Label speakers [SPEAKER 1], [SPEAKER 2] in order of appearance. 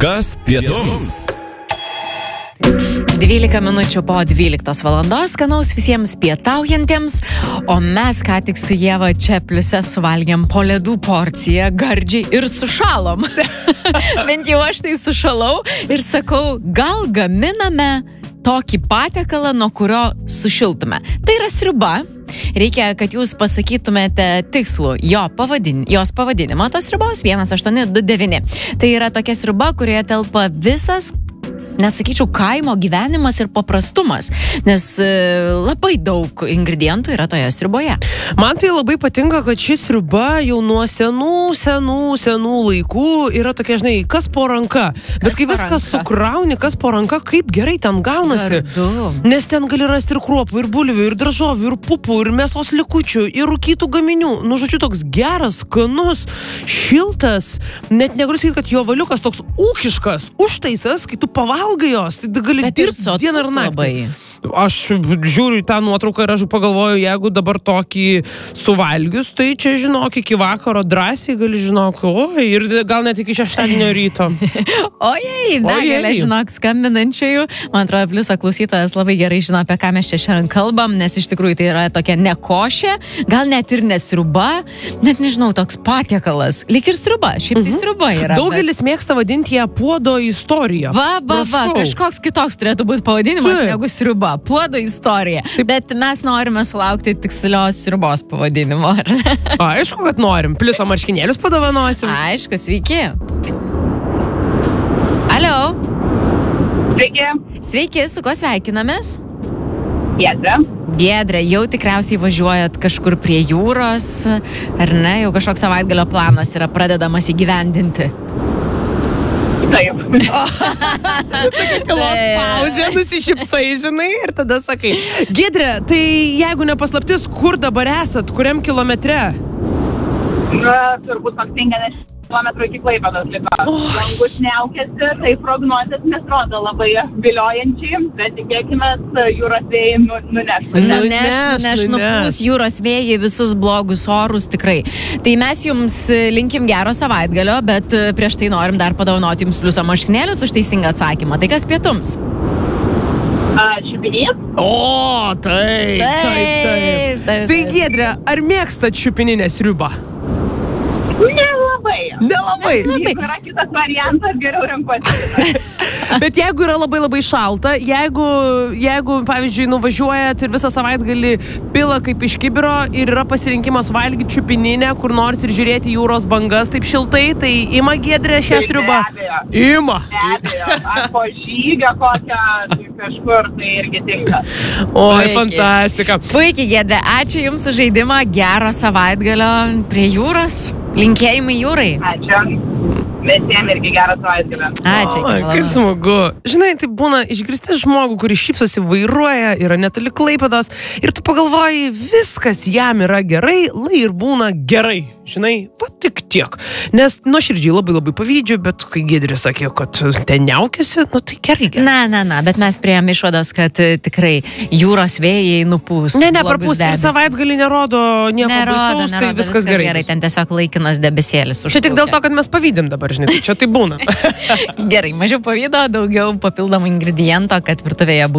[SPEAKER 1] Kas pietums?
[SPEAKER 2] 12 minučių po 12 valandos, skanaus visiems pietaujantiems, o mes ką tik su Ieva čia pliuse suvalgėm po ledų porciją, gardžiai ir sušalom. Bent jau aš tai sušalau ir sakau, gal gaminame tokį patiekalą, nuo kurio sušiltume. Tai yra sriuba. Reikia, kad jūs pasakytumėte tikslų jos pavadinimą tos sriubos 1829. Tai yra tokia sriuba, kurioje telpa visas, net sakyčiau, kaimo gyvenimas ir paprastumas, nes labai daug ingredientų yra toje sriuboje.
[SPEAKER 3] Man tai labai patinka, kad ši sriuba jau nuo senų laikų yra tokia, žinai, kas po ranka. Bet kai viskas sukrauni, kas po ranka, kaip gerai ten gaunasi.
[SPEAKER 2] Gardu.
[SPEAKER 3] Nes ten gali rasti ir kruopų, ir bulvių, ir daržovių, ir pupų, ir mėsos likučių, ir rūkytų gaminių. Nu, žodžiu, toks geras, skanus, šiltas, net negaliu sakyti, kad jo valiukas toks ūkiškas, užtaisas, kai tu pavalgai jos, tai gali dirbti dieną ir naktį. Aš žiūriu į tą nuotrauką ir aš pagalvoju, jeigu dabar tokį suvalgius, tai čia, žinok, iki vakaro drąsiai gali, žinok, ir gal net iki šeštadienio ryto.
[SPEAKER 2] Ojei, begalė, žinok, skambinančiųjų. Man atrodo, pliuso klausytojas labai gerai žino, apie ką mes čia šiandien kalbam, nes iš tikrųjų tai yra tokia ne košė, gal net ir ne sriuba, net nežinau, toks patiekalas. Lyg ir sriuba, šiaip tai sriuba yra.
[SPEAKER 3] Daugelis mėgsta vadinti ją puodo istorija.
[SPEAKER 2] Va, kažkoks kitoks turėtų būti pavadinimas negu sriuba. Puodo istorija. Bet mes norime sulaukti tikslios sriubos pavadinimo.
[SPEAKER 3] Aišku, kad norim. Pliuso marškinėlius padovanosim.
[SPEAKER 2] Aišku, sveiki. Alio.
[SPEAKER 4] Sveiki.
[SPEAKER 2] Sveiki, su kuo sveikinamės?
[SPEAKER 4] Giedrė,
[SPEAKER 2] jau tikriausiai važiuojat kažkur prie jūros, ar ne? Jau kažkoks savaitgalio planas yra pradedamas įgyvendinti.
[SPEAKER 4] Taip.
[SPEAKER 3] Tokia tylos pauzė, nusišypsai, žinai, ir tada sakai. Giedrė, tai jeigu ne paslaptis, kur dabar esat, kuriam kilometre?
[SPEAKER 4] Turbūt 50 kilometrų iki Klaipėdos liko. Dangus niaukiasi, tai prognozės neatrodo labai viliojančiai, bet tikėkime, jūros vėjai nuneš.
[SPEAKER 2] Nupūs jūros vėjai visus blogus orus tikrai. Tai mes jums linkim gero savaitgalio, bet prieš tai norim dar padovanoti jums pliuso marškinėlius už teisingą atsakymą. Tai kas pietums?
[SPEAKER 4] Čiupinys.
[SPEAKER 3] O, taip. Tai Giedrė, ar mėgstat čiupininę sriubą? Nelabai.
[SPEAKER 4] Jeigu yra kitas variantas, geriau renkuosi.
[SPEAKER 3] Bet jeigu yra labai šalta, jeigu pavyzdžiui, nuvažiuojat ir visą savaitgalį pila kaip iš kibiro ir yra pasirinkimas valgyti čiupininę, kur nors ir žiūrėti jūros bangas taip šiltai, tai ima Giedrė šią sriubą? Ima.
[SPEAKER 4] Be abejo. Ar po žygio kokią kažkur, tai irgi tinka.
[SPEAKER 3] Oi, fantastika.
[SPEAKER 2] Puikiai, Giedrė, ačiū jums už žaidimą, gero savaitgalio prie jūros. Linkėjimai jūrai.
[SPEAKER 4] Ačiū. Visiems irgi geras savaitgalio.
[SPEAKER 2] Ačiū.
[SPEAKER 3] Kaip smagu. Žinai, tai būna išgirsti žmogų, kuris šypsosi, vairuoja, yra netoli Klaipėdos ir tu pagalvoji, viskas jam yra gerai, lai ir būna gerai. Žinai, va tik tiek. Nes nuoširdžiai labai pavydžiu, bet kai Giedrė sakė, kad ten niaukiasi, nu tai gerai.
[SPEAKER 2] Na, bet mes priėjom išvados, kad tikrai jūros vėjai nupūs.
[SPEAKER 3] Neparpūs ir savaitgalį nerodo nieko baisaus, tai viskas gerai.
[SPEAKER 2] Ten tiesiog laikinas debesėlis.
[SPEAKER 3] Čia tik dėl to, kad mes pavydim dabar, žinai, čia tai būna.
[SPEAKER 2] Gerai, mažiau pavydo, daugiau papildomų ingrediento, kad virtuvėje būtų